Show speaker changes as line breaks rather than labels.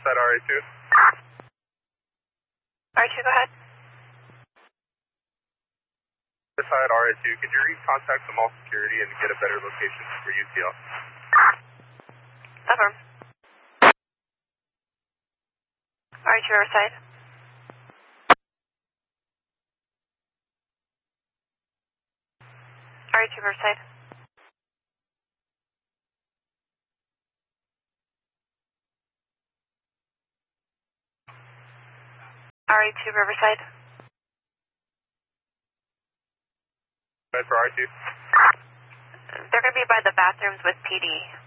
That RA2?
RA2, go ahead.
This side RA2, could you recontact the mall security and get a better location for UTL?
Affirm. RA2, Riverside. RA2, Riverside. RA2, Riverside.
Good for RA2.
They're going to be by the bathrooms with PD.